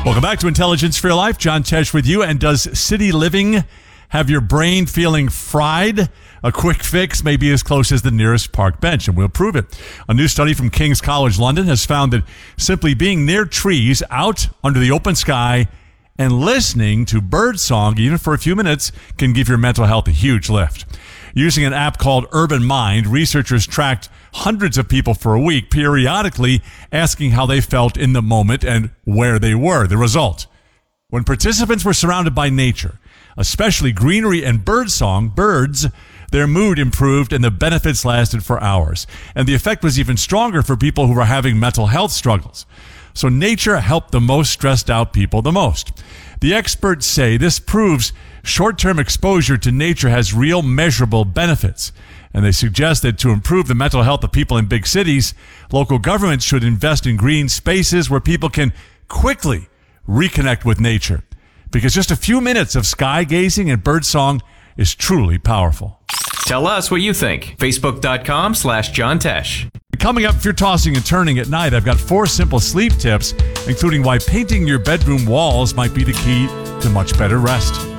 Welcome back to Intelligence for Your Life. John Tesh with you. And does city living have your brain feeling fried? A quick fix may be as close as the nearest park bench, and we'll prove it. A new study from King's College London has found that simply being near trees, out under the open sky, and listening to birdsong, even for a few minutes, can give your mental health a huge lift. Using an app called Urban Mind, researchers tracked hundreds of people for a week, periodically asking how they felt in the moment and where they were. The result: when participants were surrounded by nature, especially greenery and birdsong, birds, their mood improved and the benefits lasted for hours. And the effect was even stronger for people who were having mental health struggles. So nature helped the most stressed out people the most. The experts say this proves short-term exposure to nature has real measurable benefits. And they suggest that to improve the mental health of people in big cities, local governments should invest in green spaces where people can quickly reconnect with nature. Because just a few minutes of sky gazing and birdsong is truly powerful. Tell us what you think. Facebook.com/John Tesh. Coming up, if you're tossing and turning at night, I've got 4 simple sleep tips, including why painting your bedroom walls might be the key to much better rest.